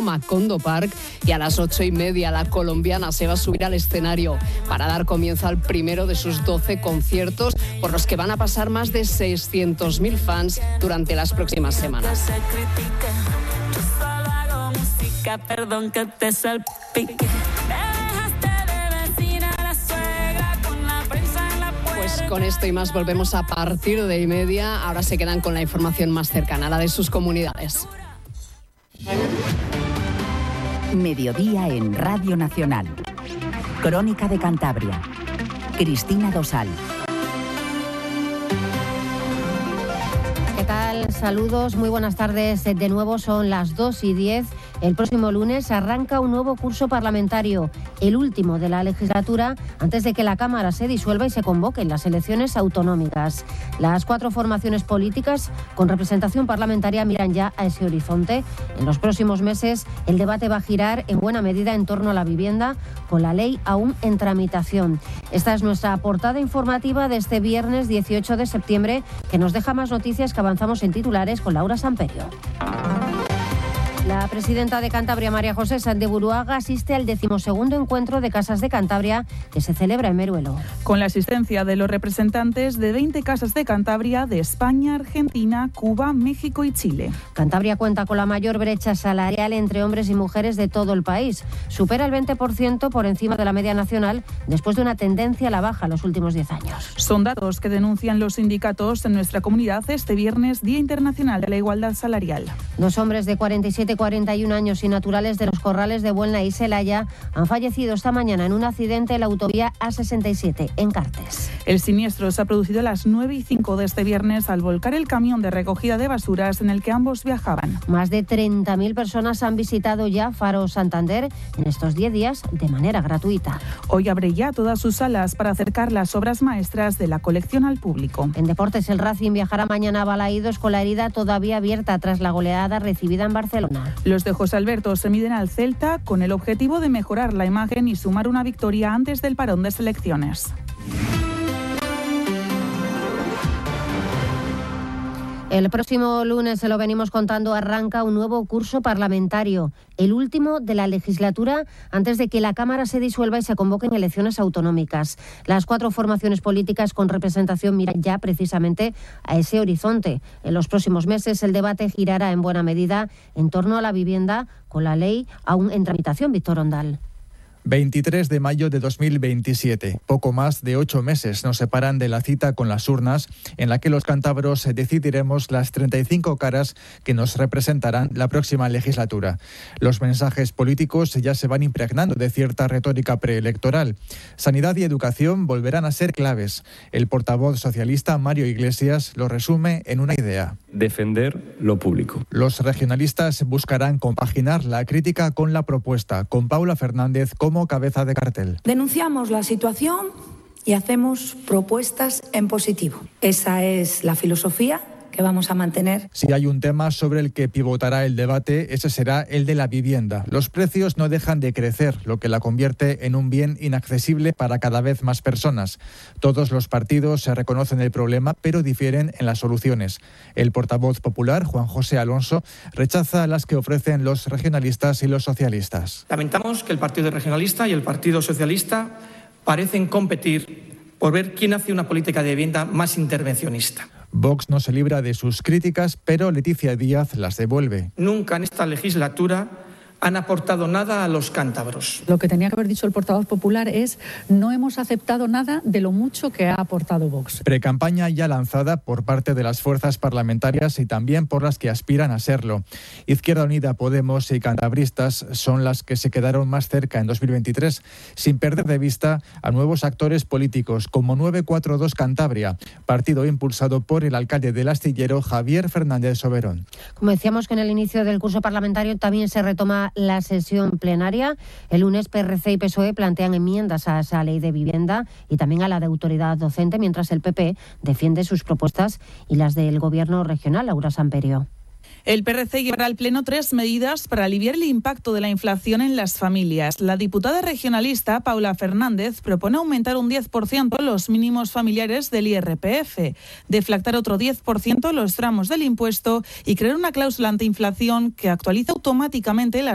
Macondo Park, y a las 8:30 la colombiana se va a subir al escenario para dar comienzo al primero de sus 12 conciertos por los que van a pasar más de 600.000 fans durante las próximas semanas. Perdón que te salpique. Pues con esto y más volvemos a partir de 1:30. Ahora se quedan con la información más cercana, la de sus comunidades. Mediodía en Radio Nacional. Crónica de Cantabria. Cristina Dosal. ¿Qué tal? Saludos, muy buenas tardes. De nuevo son las 2:10. El próximo lunes arranca un nuevo curso parlamentario, el último de la legislatura, antes de que la Cámara se disuelva y se convoquen las elecciones autonómicas. Las 4 formaciones políticas con representación parlamentaria miran ya a ese horizonte. En los próximos meses el debate va a girar en buena medida en torno a la vivienda, con la ley aún en tramitación. Esta es nuestra portada informativa de este viernes 18 de septiembre, que nos deja más noticias que avanzamos en titulares con Laura Samperio. La presidenta de Cantabria, María José Sanz de Buruaga, asiste al 12º encuentro de Casas de Cantabria que se celebra en Meruelo. Con la asistencia de los representantes de 20 casas de Cantabria de España, Argentina, Cuba, México y Chile. Cantabria cuenta con la mayor brecha salarial entre hombres y mujeres de todo el país. Supera el 20% por encima de la media nacional, después de una tendencia a la baja los últimos 10 años. Son datos que denuncian los sindicatos en nuestra comunidad este viernes, Día Internacional de la Igualdad Salarial. 2 hombres de 47 y 41 años y naturales de los Corrales de Buelna y Celaya han fallecido esta mañana en un accidente en la autovía A67 en Cartes. El siniestro se ha producido a las 9:05 de este viernes al volcar el camión de recogida de basuras en el que ambos viajaban. Más de 30.000 personas han visitado ya Faro Santander en estos 10 días de manera gratuita. Hoy abre ya todas sus salas para acercar las obras maestras de la colección al público. En deportes, el Racing viajará mañana a Balaídos con la herida todavía abierta tras la goleada recibida en Barcelona. Los de José Alberto se miden al Celta con el objetivo de mejorar la imagen y sumar una victoria antes del parón de selecciones. El próximo lunes, se lo venimos contando, arranca un nuevo curso parlamentario, el último de la legislatura antes de que la Cámara se disuelva y se convoquen elecciones autonómicas. Las 4 formaciones políticas con representación miran ya precisamente a ese horizonte. En los próximos meses el debate girará en buena medida en torno a la vivienda, con la ley aún en tramitación. Víctor Ondal. 23 de mayo de 2027. Poco más de 8 meses nos separan de la cita con las urnas, en la que los cántabros decidiremos las 35 caras que nos representarán la próxima legislatura. Los mensajes políticos ya se van impregnando de cierta retórica preelectoral. Sanidad y educación volverán a ser claves. El portavoz socialista Mario Iglesias lo resume en una idea: defender lo público. Los regionalistas buscarán compaginar la crítica con la propuesta, con Paula Fernández como cabeza de cartel. Denunciamos la situación y hacemos propuestas en positivo. Esa es la filosofía que vamos a mantener. Si hay un tema sobre el que pivotará el debate, ese será el de la vivienda. Los precios no dejan de crecer, lo que la convierte en un bien inaccesible para cada vez más personas. Todos los partidos se reconocen el problema, pero difieren en las soluciones. El portavoz popular, Juan José Alonso, rechaza las que ofrecen los regionalistas y los socialistas. Lamentamos que el Partido Regionalista y el Partido Socialista parecen competir por ver quién hace una política de vivienda más intervencionista. Vox no se libra de sus críticas, pero Leticia Díaz las devuelve. Nunca en esta legislatura han aportado nada a los cántabros. Lo que tenía que haber dicho el portavoz popular es: no hemos aceptado nada de lo mucho que ha aportado Vox. Precampaña ya lanzada por parte de las fuerzas parlamentarias y también por las que aspiran a serlo. Izquierda Unida, Podemos y Cantabristas son las que se quedaron más cerca en 2023, sin perder de vista a nuevos actores políticos como 942 Cantabria, partido impulsado por el alcalde del Astillero, Javier Fernández Soberón. Como decíamos, que en el inicio del curso parlamentario también se retoma la sesión plenaria. El lunes PRC y PSOE plantean enmiendas a esa ley de vivienda y también a la de autoridad docente, mientras el PP defiende sus propuestas y las del Gobierno regional. Laura Samperio. El PRC llevará al Pleno 3 medidas para aliviar el impacto de la inflación en las familias. La diputada regionalista Paula Fernández propone aumentar un 10% los mínimos familiares del IRPF, deflactar otro 10% los tramos del impuesto y crear una cláusula antiinflación que actualiza automáticamente las